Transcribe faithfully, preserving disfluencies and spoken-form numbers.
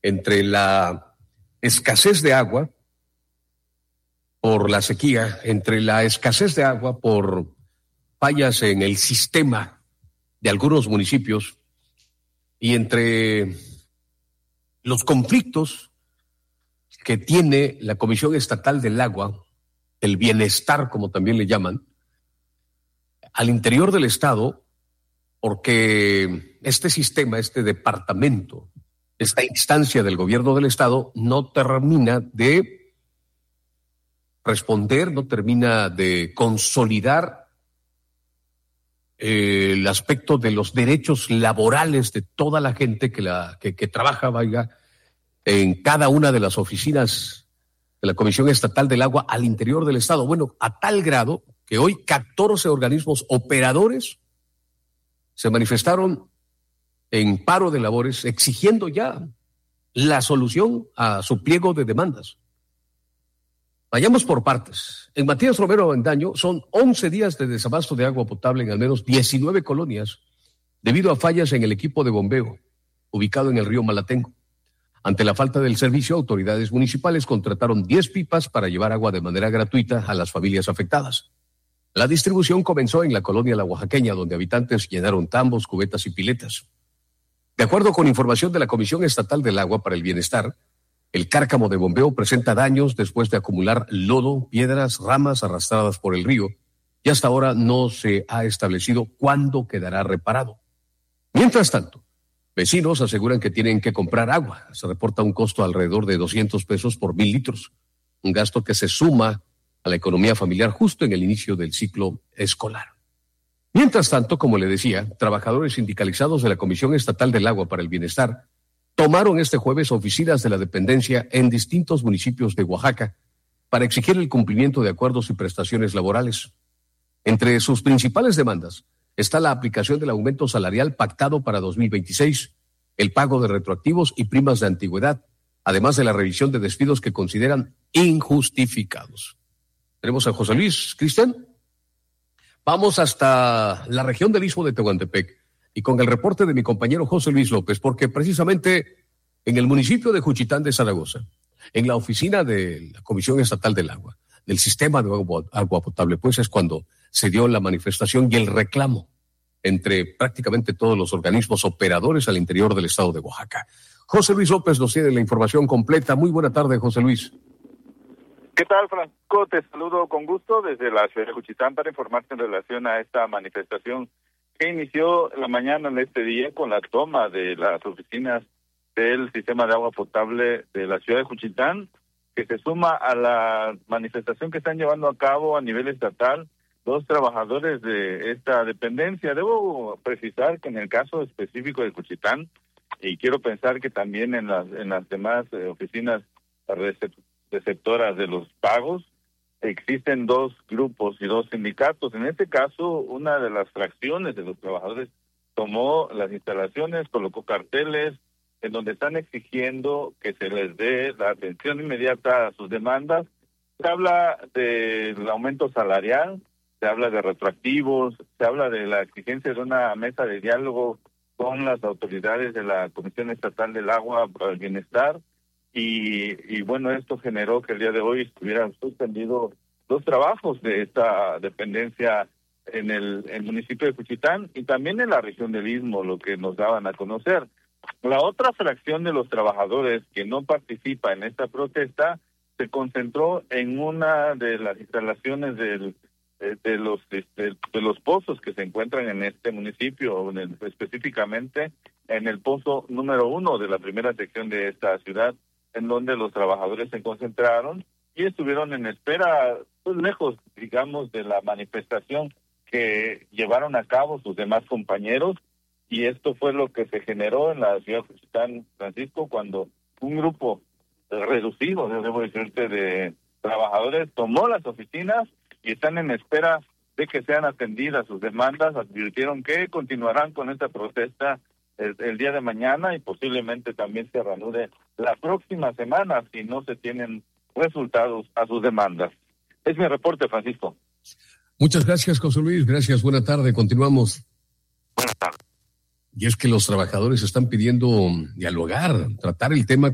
entre la escasez de agua por la sequía, entre la escasez de agua por fallas en el sistema de algunos municipios y entre los conflictos que tiene la Comisión Estatal del Agua, el bienestar, como también le llaman, al interior del Estado, porque este sistema, este departamento, esta instancia del gobierno del Estado no termina de responder, no termina de consolidar eh, el aspecto de los derechos laborales de toda la gente que, la, que, que trabaja, vaya, en cada una de las oficinas de la Comisión Estatal del Agua al interior del Estado. Bueno, a tal grado que hoy catorce organismos operadores se manifestaron en paro de labores exigiendo ya la solución a su pliego de demandas. Vayamos por partes. En Matías Romero Avendaño son once días de desabasto de agua potable en al menos diecinueve colonias debido a fallas en el equipo de bombeo ubicado en el río Malatengo. Ante la falta del servicio, autoridades municipales contrataron diez pipas para llevar agua de manera gratuita a las familias afectadas. La distribución comenzó en la colonia La Oaxaqueña, donde habitantes llenaron tambos, cubetas y piletas. De acuerdo con información de la Comisión Estatal del Agua para el Bienestar, el cárcamo de bombeo presenta daños después de acumular lodo, piedras, ramas arrastradas por el río, y hasta ahora no se ha establecido cuándo quedará reparado. Mientras tanto, vecinos aseguran que tienen que comprar agua. Se reporta un costo alrededor de doscientos pesos por mil litros, un gasto que se suma a la economía familiar justo en el inicio del ciclo escolar. Mientras tanto, como le decía, trabajadores sindicalizados de la Comisión Estatal del Agua para el Bienestar tomaron este jueves oficinas de la dependencia en distintos municipios de Oaxaca para exigir el cumplimiento de acuerdos y prestaciones laborales. Entre sus principales demandas está la aplicación del aumento salarial pactado para dos mil veintiséis, el pago de retroactivos y primas de antigüedad, además de la revisión de despidos que consideran injustificados. Tenemos a José Luis, Cristian. Vamos hasta la región del Istmo de Tehuantepec y con el reporte de mi compañero José Luis López, porque precisamente en el municipio de Juchitán de Zaragoza, en la oficina de la Comisión Estatal del Agua, del sistema de agua, agua potable, pues es cuando se dio la manifestación y el reclamo entre prácticamente todos los organismos operadores al interior del estado de Oaxaca. José Luis López nos tiene la información completa. Muy buena tarde, José Luis. ¿Qué tal, Francisco? Te saludo con gusto desde la ciudad de Juchitán para informarte en relación a esta manifestación que inició la mañana de este día con la toma de las oficinas del sistema de agua potable de la ciudad de Juchitán, que se suma a la manifestación que están llevando a cabo a nivel estatal dos trabajadores de esta dependencia. Debo precisar que en el caso específico de Juchitán, y quiero pensar que también en las en las demás eh, oficinas receptoras de los pagos, existen dos grupos y dos sindicatos. En este caso, una de las fracciones de los trabajadores tomó las instalaciones, colocó carteles en donde están exigiendo que se les dé la atención inmediata a sus demandas. Se habla del aumento salarial, se habla de retroactivos, se habla de la exigencia de una mesa de diálogo con las autoridades de la Comisión Estatal del Agua para el Bienestar, y, y bueno, esto generó que el día de hoy estuvieran suspendidos dos trabajos de esta dependencia en el, el municipio de Juchitán y también en la región del Istmo, lo que nos daban a conocer. La otra fracción de los trabajadores que no participa en esta protesta se concentró en una de las instalaciones del de los de, de los pozos que se encuentran en este municipio, en el, específicamente en el pozo número uno de la primera sección de esta ciudad, en donde los trabajadores se concentraron y estuvieron en espera, pues lejos, digamos, de la manifestación que llevaron a cabo sus demás compañeros, y esto fue lo que se generó en la ciudad de San Francisco cuando un grupo reducido, debo decirte, de trabajadores tomó las oficinas y están en espera de que sean atendidas sus demandas. Advirtieron que continuarán con esta protesta el, el día de mañana y posiblemente también se reanude la próxima semana si no se tienen resultados a sus demandas. Es mi reporte, Francisco. Muchas gracias, José Luis. Gracias, buena tarde. Continuamos. Buenas tardes. Y es que los trabajadores están pidiendo dialogar, tratar el tema